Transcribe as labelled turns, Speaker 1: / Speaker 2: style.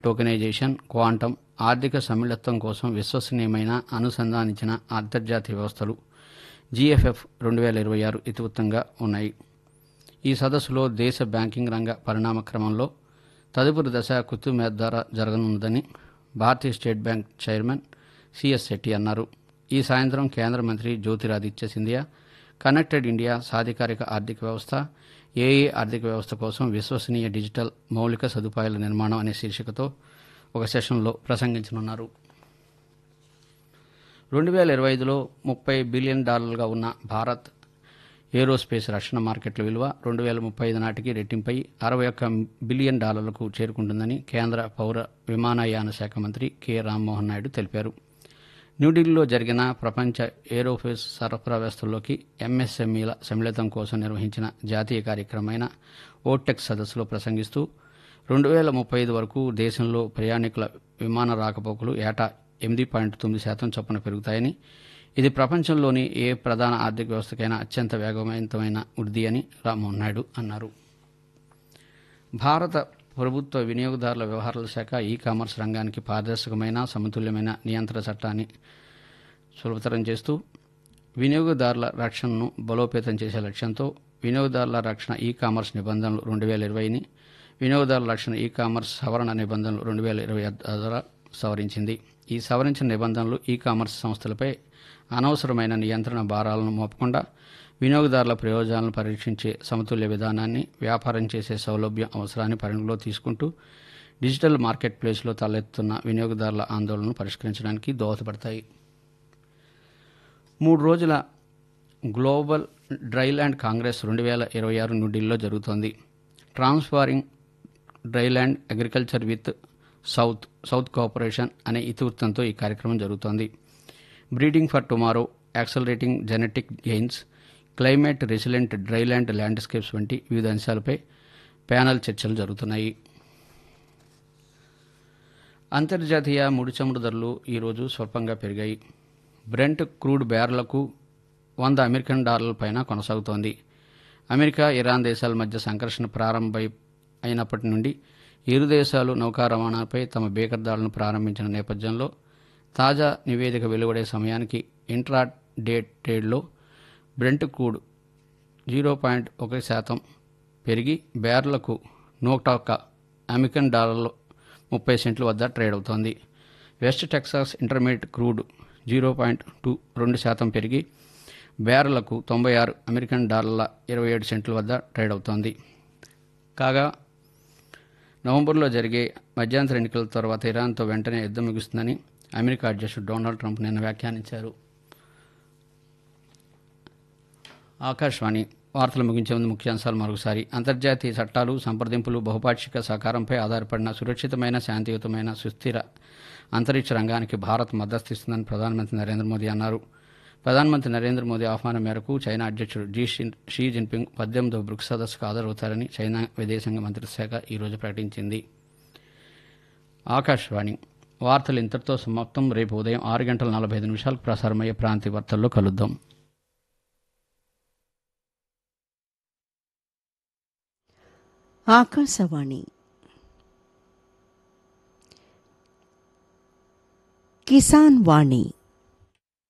Speaker 1: Tokenization, quantum, ఆర్థిక సమ్మిళత్వం కోసం విశ్వసనీయమైన, అనుసంధానించిన అంతర్జాతీయ వ్యవస్థలు జీఎఫ్ఎఫ్ 2026 ఇతివృత్తంగా ఉన్నాయి. ఈ సదస్సులో దేశ బ్యాంకింగ్ రంగ పరిణామ క్రమంలో తదుపరి దశ కుతుబ్ ద్వారా జరగనుందని భారతీయ state bank chairman CS Shetty అన్నారు. ఈ సాయంత్రం కేంద్ర మంత్రి జ్యోతిరాదిత్య సింధియా కనెక్టెడ్ ఇండియా, సాధికారిక ఆర్థిక వ్యవస్థ, ఏఏ ఆర్థిక వ్యవస్థ కోసం విశ్వసనీయ డిజిటల్ మౌలిక సదుపాయాల నిర్మాణం అనే శీర్షికతో ఒక సెషన్లో ప్రసంగించనున్నారు. 2025లో $30 బిలియన్ ఉన్న భారత్ ఏరోస్పేస్ రక్షణ మార్కెట్ల విలువ 2035 నాటికి రెట్టింపై $61 బిలియన్ చేరుకుంటుందని కేంద్ర పౌర విమానయాన శాఖ మంత్రి కె రామ్మోహన్ నాయుడు తెలిపారు. న్యూఢిల్లీలో జరిగిన ప్రపంచ ఏరోస్పేస్ సరఫరా వ్యవస్థల్లోకి ఎంఎస్ఎంఈల సమ్మిళితం కోసం నిర్వహించిన జాతీయ కార్యక్రమమైన ఓటెక్ సదస్సులో ప్రసంగిస్తూ 2035 వరకు దేశంలో ప్రయాణికుల విమాన రాకపోకలు ఏటా 8.9% చొప్పున పెరుగుతాయని, ఇది ప్రపంచంలోని ఏ ప్రధాన ఆర్థిక వ్యవస్థకైనా అత్యంత వేగవంతమైన వృద్ధి అని రామ్మోహన్ నాయుడు అన్నారు. భారత ప్రభుత్వ వినియోగదారుల వ్యవహారాల శాఖ ఈ కామర్స్ రంగానికి పారదర్శకమైన, సమతుల్యమైన నియంత్రణ చట్టాన్ని సులభతరం చేస్తూ వినియోగదారుల రక్షణను బలోపేతం చేసే లక్ష్యంతో వినియోగదారుల రక్షణ ఈ కామర్స్ నిబంధనలు 2020ని వినియోగదారుల రక్షణ ఈ కామర్స్ సవరణ నిబంధనలు 2026 ద్వారా సవరించింది. ఈ సవరించిన నిబంధనలు ఈ కామర్స్ సంస్థలపై అనవసరమైన నియంత్రణ భారాలను మోపకుండా వినియోగదారుల ప్రయోజనాలను పరీక్షించే సమతుల్య విధానాన్ని, వ్యాపారం చేసే సౌలభ్యం అవసరాన్ని పరిగణలో తీసుకుంటూ డిజిటల్ మార్కెట్ ప్లేస్లో తలెత్తుతున్న వినియోగదారుల ఆందోళనను పరిష్కరించడానికి దోహదపడతాయి. 3 రోజుల గ్లోబల్ డ్రైల్యాండ్ కాంగ్రెస్ 2026 న్యూఢిల్లీలో జరుగుతోంది. Transforming dryland agriculture with south cooperation అనే ఇతివృత్తంతో ఈ కార్యక్రమం జరుగుతోంది. Breeding for tomorrow, accelerating genetic gains, climate resilient dryland landscapes వంటి వివిధ అంశాలపై ప్యానెల్ చర్చలు జరుగుతున్నాయి. అంతర్జాతీయ ముడి చమురు ధరలు ఈరోజు స్వల్పంగా పెరిగాయి. బ్రెంట్ క్రూడ్ బ్యారెలకు $100 పైన కొనసాగుతోంది. అమెరికా, ఇరాన్ దేశాల మధ్య సంఘర్షణ అయినప్పటి నుండి ఇరు దేశాలు నౌకా రవాణాపై తమ బేకర్దాడులను ప్రారంభించిన నేపథ్యంలో తాజా నివేదిక వెలువడే సమయానికి ఇంట్రా డే ట్రేడ్లో బ్రెంట్ క్రూడ్ 0.1% పెరిగి బ్యారెలకు $130 వద్ద ట్రేడ్ అవుతోంది. వెస్ట్ టెక్సాస్ ఇంటర్మీడియట్ క్రూడ్ 0.2% పెరిగి బ్యారెలకు $96 వద్ద ట్రేడ్ అవుతోంది. కాగా నవంబర్లో జరిగే మధ్యంతర ఎన్నికల తర్వాత ఇరాన్తో వెంటనే యుద్ధం ముగుస్తుందని అమెరికా అధ్యక్షుడు డొనాల్డ్ ట్రంప్ నిన్న వ్యాఖ్యానించారు. ఆకాశవాణి వార్తలు ముగించే ముందు ముఖ్యాంశాలు మరొకసారి. అంతర్జాతీయ చట్టాలు, సంప్రదింపులు, బహుపాక్షిక సహకారంపై ఆధారపడిన సురక్షితమైన, శాంతియుతమైన, సుస్థిర అంతరిక్ష రంగానికి భారత్ మద్దతిస్తుందని ప్రధానమంత్రి నరేంద్ర మోదీ అన్నారు. ప్రధానమంత్రి నరేంద్ర మోదీ ఆహ్వానం మేరకు చైనా అధ్యక్షుడు షీ జిన్పింగ్ 18వ బ్రిక్స్ సదస్సుకు హాజరవుతారని చైనా విదేశాంగ మంత్రిత్వ శాఖ ఈరోజు ప్రకటించింది. ఆకాశవాణి వార్తలు ఇంతటితో సమాప్తం. రేపు ఉదయం 6:45 ప్రసారమయ్యే ప్రాంతీయ వార్తల్లో కలుద్దాం.
Speaker 2: ఆకాశవాణి కిసాన్ వాణి